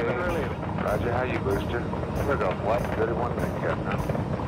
Roger, how you, Booster? We're going flight 31 minutes, Captain.